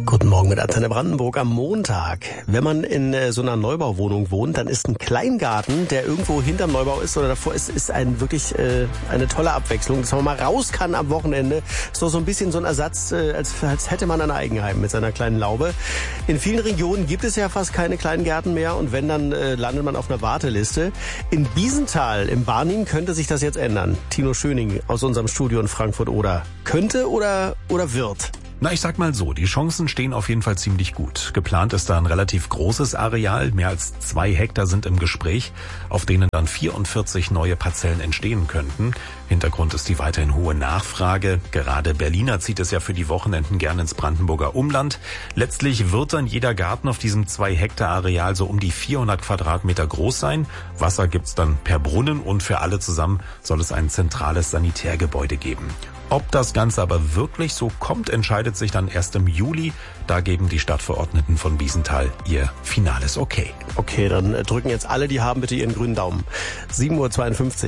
Guten Morgen mit Antenne Brandenburg am Montag. Wenn man in so einer Neubauwohnung wohnt, dann ist ein Kleingarten, der irgendwo hinterm Neubau ist oder davor ist wirklich eine tolle Abwechslung. Dass man mal raus kann am Wochenende, ist doch so ein bisschen so ein Ersatz, als hätte man ein Eigenheim mit seiner kleinen Laube. In vielen Regionen gibt es ja fast keine Kleingärten mehr und wenn, dann landet man auf einer Warteliste. In Biesenthal im Barnim könnte sich das jetzt ändern. Tino Schöning aus unserem Studio in Frankfurt-Oder. Könnte oder wird? Na, ich sag mal so, die Chancen stehen auf jeden Fall ziemlich gut. Geplant ist da ein relativ großes Areal, mehr als 2 Hektar sind im Gespräch, auf denen dann 44 neue Parzellen entstehen könnten. Hintergrund ist die weiterhin hohe Nachfrage. Gerade Berliner zieht es ja für die Wochenenden gern ins Brandenburger Umland. Letztlich wird dann jeder Garten auf diesem 2 Hektar Areal so um die 400 Quadratmeter groß sein. Wasser gibt's dann per Brunnen und für alle zusammen soll es ein zentrales Sanitärgebäude geben. Ob das Ganze aber wirklich so kommt, entscheidet sich dann erst im Juli. Da geben die Stadtverordneten von Biesenthal ihr finales Okay. Okay, dann drücken jetzt alle, die haben, bitte ihren grünen Daumen. 7:52 Uhr.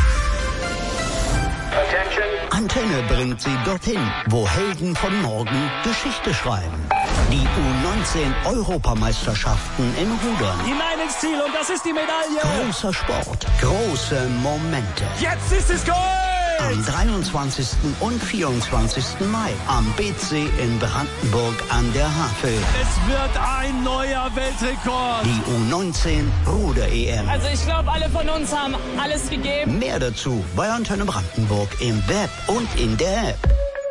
Antenne bringt Sie dorthin, wo Helden von morgen Geschichte schreiben. Die U19-Europameisterschaften im Rudern. Hinein ins Ziel und das ist die Medaille. Großer Sport, große Momente. Jetzt ist es Gold! Am 23. und 24. Mai am BC in Brandenburg an der Havel. Es wird ein neuer Weltrekord. Die U19 Ruder-EM. Also ich glaube, alle von uns haben alles gegeben. Mehr dazu bei Antenne Brandenburg im Web und in der App.